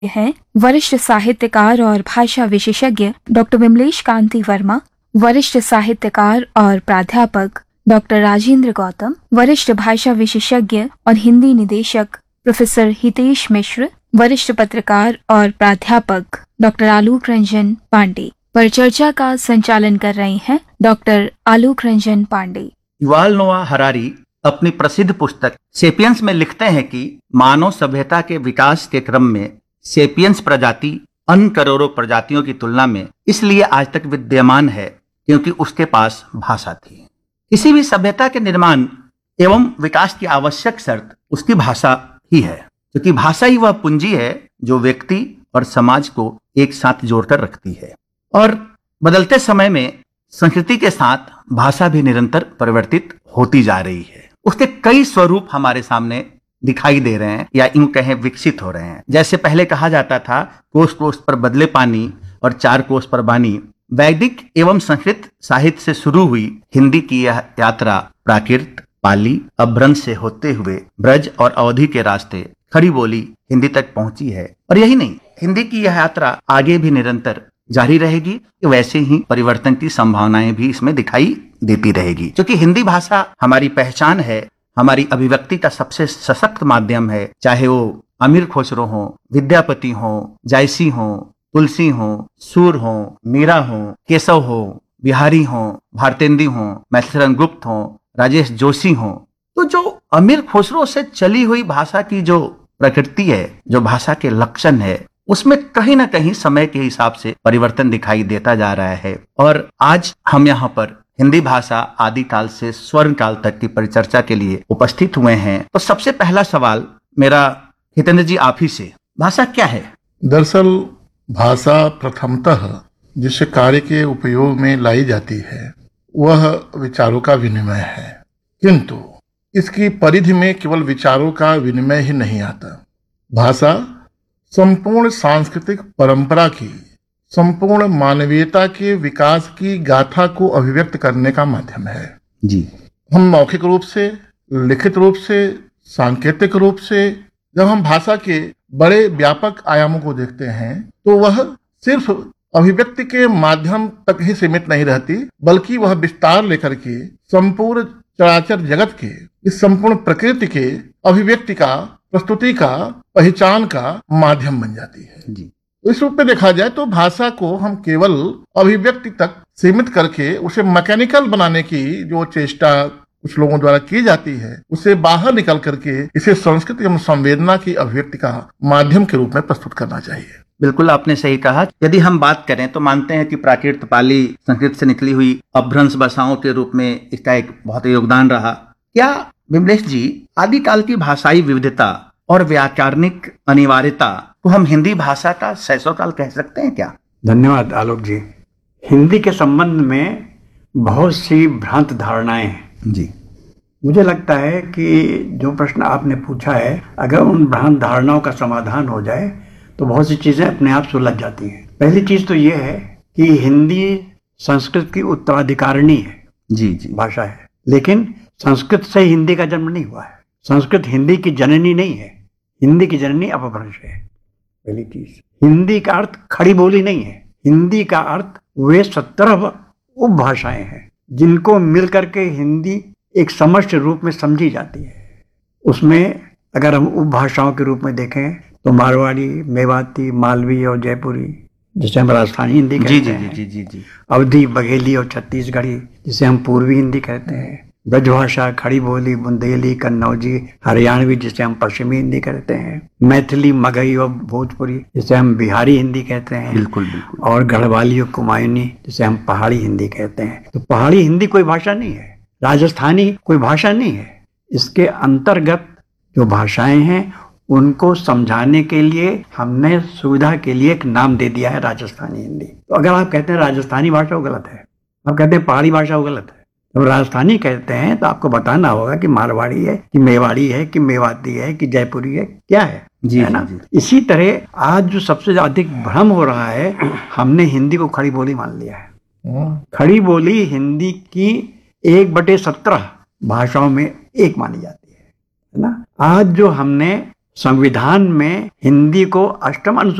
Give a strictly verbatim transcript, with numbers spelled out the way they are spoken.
हैं वरिष्ठ साहित्यकार और भाषा विशेषज्ञ डॉक्टर विमलेश कांति वर्मा, वरिष्ठ साहित्यकार और प्राध्यापक डॉक्टर राजेंद्र गौतम, वरिष्ठ भाषा विशेषज्ञ और हिंदी निदेशक प्रोफेसर हितेश मिश्र, वरिष्ठ पत्रकार और प्राध्यापक डॉक्टर आलोक रंजन पांडे। परिचर्चा का संचालन कर रहे हैं डॉक्टर आलोक रंजन पांडे। युवाल नोआ हरारी अपनी प्रसिद्ध पुस्तक सेपियंस में लिखते हैं कि मानव सभ्यता के विकास के क्रम में सेपियंस प्रजाति अन्य करोड़ों प्रजातियों की तुलना में इसलिए आज तक विद्यमान है क्योंकि उसके पास भाषा थी। किसी भी सभ्यता के निर्माण एवं विकास की आवश्यक शर्त उसकी भाषा ही है, क्योंकि भाषा ही वह पूंजी है जो व्यक्ति और समाज को एक साथ जोड़कर रखती है। और बदलते समय में संस्कृति के साथ भाषा भी निरंतर परिवर्तित होती जा रही है। उसके कई स्वरूप हमारे सामने दिखाई दे रहे हैं या यूं कहें विकसित हो रहे हैं। जैसे पहले कहा जाता था कोस कोस पर बदले पानी और चार कोस पर बानी। वैदिक एवं संस्कृत साहित्य से शुरू हुई हिंदी की यह यात्रा प्राकृत, पाली, अभ्रंश से होते हुए ब्रज और अवधि के रास्ते खड़ी बोली हिंदी तक पहुंची है। और यही नहीं, हिंदी की यह यात्रा आगे भी निरंतर जारी रहेगी। वैसे ही परिवर्तन की संभावनाएं भी इसमें दिखाई देती रहेगी, क्योंकि हिंदी भाषा हमारी पहचान है, हमारी अभिव्यक्ति का सबसे सशक्त माध्यम है। चाहे वो अमीर खुसरो हो, विद्यापति हो, जायसी हो, तुलसी हो, सूर हो, मीरा हो, केशव हो, बिहारी हो, भारतेंदी हो, मैथिलीशरण गुप्त हो, राजेश जोशी हो, तो जो अमीर खुसरो से चली हुई भाषा की जो प्रकृति है, जो भाषा के लक्षण है, उसमें कहीं ना कहीं समय के हिसाब से परिवर्तन दिखाई देता जा रहा है। और आज हम यहाँ पर हिंदी भाषा आदि काल से स्वर्ण काल तक की परिचर्चा के लिए उपस्थित हुए हैं। तो सबसे पहला सवाल मेरा हितेंद्र जी आप ही से, भाषा क्या है? दरअसल भाषा प्रथमतः जिस कार्य के उपयोग में लाई जाती है वह विचारों का विनिमय है, किंतु इसकी परिधि में केवल विचारों का विनिमय ही नहीं आता। भाषा संपूर्ण सांस्कृतिक परंपरा की, संपूर्ण मानवीयता के विकास की गाथा को अभिव्यक्त करने का माध्यम है जी। हम मौखिक रूप से, लिखित रूप से, सांकेतिक रूप से जब हम भाषा के बड़े व्यापक आयामों को देखते हैं तो वह सिर्फ अभिव्यक्ति के माध्यम तक ही सीमित नहीं रहती, बल्कि वह विस्तार लेकर के संपूर्ण चराचर जगत के, इस संपूर्ण प्रकृति के अभिव्यक्ति का, प्रस्तुति का, पहचान का माध्यम बन जाती है जी। इस रूप में देखा जाए तो भाषा को हम केवल अभिव्यक्ति तक सीमित करके उसे मैकेनिकल बनाने की जो चेष्टा कुछ लोगों द्वारा की जाती है, उससे बाहर निकल करके इसे संस्कृति एवं संवेदना की अभिव्यक्ति का माध्यम के रूप में प्रस्तुत करना चाहिए। बिल्कुल आपने सही कहा। यदि हम बात करें तो मानते हैं कि प्राकृत, पाली, संस्कृत से निकली हुई अपभ्रंश भाषाओं के रूप में इसका एक बहुत योगदान रहा। क्या विमलेश जी आदिकाल की भाषाई विविधता और व्याकरणिक अनिवार्यता को हम हिंदी भाषा का शैशवकाल कह सकते हैं क्या? धन्यवाद आलोक जी। हिंदी के संबंध में बहुत सी भ्रांत धारणाएं हैं जी। मुझे लगता है कि जो प्रश्न आपने पूछा है, अगर उन भ्रांत धारणाओं का समाधान हो जाए तो बहुत सी चीजें अपने आप सुलझ जाती हैं। पहली चीज तो ये है कि हिंदी संस्कृत की उत्तराधिकारिणी है जी जी भाषा है, लेकिन संस्कृत से हिंदी का जन्म नहीं हुआ है। संस्कृत हिंदी की जननी नहीं है, हिंदी की जननी अपभ्रंश है। पहली चीज, हिंदी का अर्थ खड़ी बोली नहीं है, हिंदी का अर्थ वे सत्रह उपभाषाएं हैं जिनको मिलकर के हिंदी एक समष्टि रूप में समझी जाती है। उसमें अगर हम उपभाषाओं के रूप में देखें तो मारवाड़ी, मेवाती, मालवी और जयपुरी, जिसे हम राजस्थानी हिंदी कहते जी, जी, हैं, जी, जी, जी। अवधी, बघेली और छत्तीसगढ़ी, जिसे हम पूर्वी हिंदी कहते हैं, ब्रजभाषा, खड़ी बोली, बुंदेली, कन्नौजी, हरियाणवी, जिसे हम पश्चिमी हिंदी कहते हैं, मैथिली, मगही और भोजपुरी, जिसे हम बिहारी हिंदी कहते हैं, बिल्कुल बिल्कुल, और गढ़वाली और कुमायूनी, जिसे हम पहाड़ी हिंदी कहते हैं। तो पहाड़ी हिंदी कोई भाषा नहीं है, राजस्थानी कोई भाषा नहीं है। इसके अंतर्गत जो भाषाएं हैं उनको समझाने के लिए हमने सुविधा के लिए एक नाम दे दिया है राजस्थानी हिंदी। तो अगर आप कहते हैं राजस्थानी भाषा वो गलत है, आप कहते हैं पहाड़ी भाषा वो गलत है। जब राजस्थानी कहते हैं तो आपको बताना होगा कि मारवाड़ी है कि मेवाड़ी है कि मेवाती है कि जयपुरी है, क्या है, जी, है ना। जी, जी। इसी तरह आज जो सबसे अधिक भ्रम हो रहा है, हमने हिंदी को खड़ी बोली मान लिया है। खड़ी बोली हिंदी की एक बटे सत्रह भाषाओं में एक मानी जाती है, है ना। आज जो हमने संविधान में हिंदी को अष्टम अनुसूची